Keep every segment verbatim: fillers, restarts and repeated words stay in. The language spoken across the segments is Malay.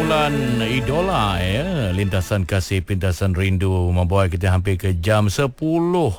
kumpulan idola ya, lintasan kasih pintasan rindu membawa kita hampir ke jam sepuluh.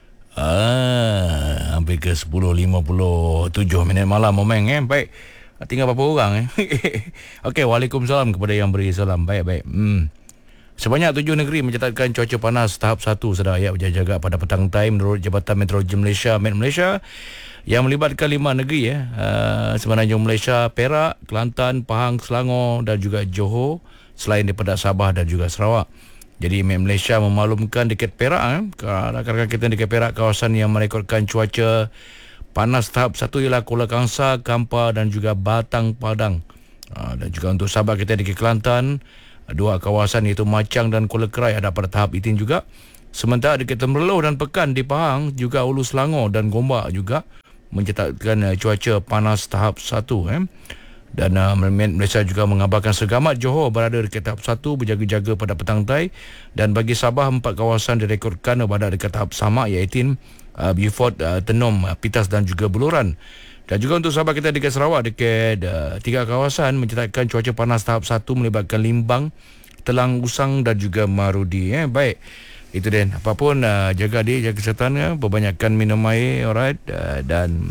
Ah, hampir ke sepuluh lima puluh tujuh minit malam momeng eh. Baik. Tinggal berapa orang eh? Okey, waalaikumsalam kepada yang beri salam. Baik baik. Hmm. Sebanyak tujuh negeri mencatatkan cuaca panas tahap satu sedang ayat berjaga pada petang time menurut Jabatan Meteorologi Malaysia Met Malaysia yang melibatkan lima negeri ya. Uh, Semenanjung Malaysia, Perak, Kelantan, Pahang, Selangor dan juga Johor selain daripada Sabah dan juga Sarawak. Jadi Met Malaysia memaklumkan dekat Perak eh. Rakan-rakan kita dekat Perak, kawasan yang merekodkan cuaca panas tahap satu ialah Kuala Kangsar, Kampar dan juga Batang Padang. Uh, dan juga untuk sahabat kita dekat Kelantan, dua kawasan iaitu Machang dan Kuala Kerai ada pada tahap itu juga. Sementara dekat Temerloh dan Pekan di Pahang, juga Ulu Selangor dan Gombak juga mencatatkan uh, cuaca panas tahap satu eh. Dan uh, Malaysia juga mengabarkan Segamat Johor berada dekat tahap satu berjaga-jaga pada petang tai. Dan bagi Sabah, empat kawasan direkodkan berada dekat tahap sama iaitu uh, Beaufort, uh, Tenom, uh, Pitas dan juga Beluran. Dan juga untuk sahabat kita dekat Sarawak, dekat uh, tiga kawasan mencatatkan cuaca panas tahap satu melibatkan Limbang, Telang Usang dan juga Marudi eh. Baik. Itu dan apapun uh, jaga diri, jaga kesihatan ya, perbanyakkan minum air, alright, uh, dan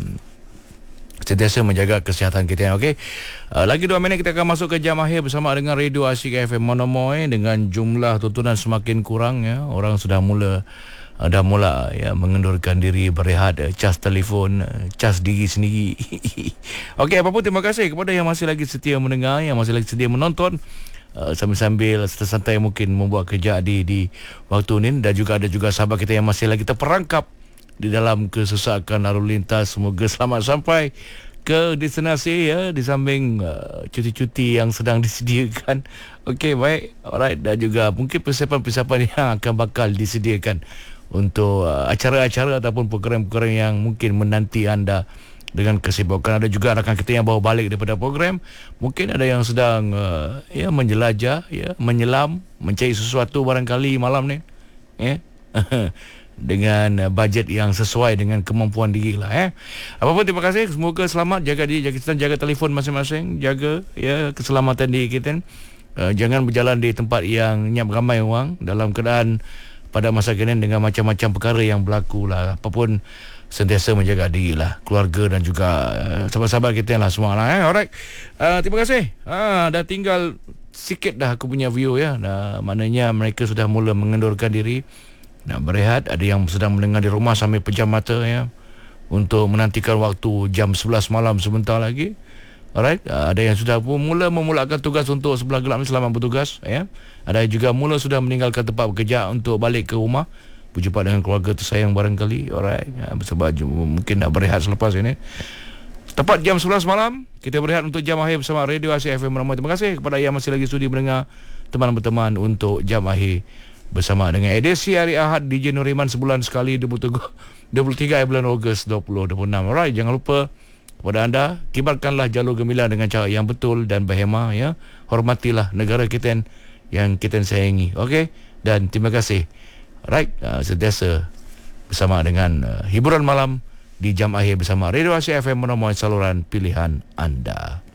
sentiasa menjaga kesihatan kita. Okey. Uh, lagi dua minit kita akan masuk ke jam akhir bersama dengan Radio Asik F M Monomoy dengan jumlah tontonan semakin kurang ya. Orang sudah mula uh, dah mula ya mengendurkan diri, berehat, uh, cas telefon, uh, cas diri sendiri. Okey, apapun terima kasih kepada yang masih lagi setia mendengar, yang masih lagi setia menonton. Uh, sambil-sambil santai mungkin membuat kerja di di waktu ini, dan juga ada juga sahabat kita yang masih lagi terperangkap di dalam kesesakan lalu lintas. Semoga selamat sampai ke destinasi ya, di samping uh, cuti-cuti yang sedang disediakan. Okey, baik. Alright, dan juga mungkin persiapan-persiapan yang akan bakal disediakan untuk uh, acara-acara ataupun program-program yang mungkin menanti anda dengan kesibukan. Ada juga rakan kita yang bawa balik daripada program. Mungkin ada yang sedang uh, ya menjelajah, ya menyelam, mencari sesuatu barangkali malam ni. Ya. Dengan uh, bajet yang sesuai dengan kemampuan diri lah eh. Apapun terima kasih. Semoga selamat, jaga diri, jaga kesihatan, jaga telefon masing-masing, jaga ya keselamatan diri kita. Uh, jangan berjalan di tempat yang nyap ramai orang dalam keadaan pada masa kini dengan macam-macam perkara yang berlaku lah. Apapun sentiasa menjaga diri lah, keluarga dan juga uh, sahabat-sahabat kita lah semua lah eh. Alright, uh, terima kasih. uh, Dah tinggal sikit dah aku punya view ya. Nah, maknanya mereka sudah mula mengendurkan diri, nak berehat. Ada yang sedang mendengar di rumah sambil pejam mata ya, untuk menantikan waktu jam sebelas malam sebentar lagi. Alright, uh, ada yang sudah pun mula memulakan tugas untuk sebelah gelap ni, selamat bertugas ya. Ada juga mula sudah meninggalkan tempat bekerja untuk balik ke rumah, berjumpa dengan keluarga tersayang barangkali. Alright, ya, sebab mungkin nak berehat selepas ini. Tepat jam sebelas malam kita berehat untuk jam akhir bersama Radio Asik F M Ramai. Terima kasih kepada yang masih lagi sudi mendengar teman berteman untuk jam akhir bersama dengan edisi hari Ahad D J Nuriman sebulan sekali, dua puluh tiga bulan Ogos dua ribu dua puluh enam. Alright, jangan lupa kepada anda, kibarkanlah jalur gemilang dengan cara yang betul dan berhemah ya. Hormatilah negara kita yang kita sayangi. Okey, dan terima kasih. Right, uh, sentiasa bersama dengan uh, hiburan malam di jam akhir bersama Radio Asik F M menemui saluran pilihan anda.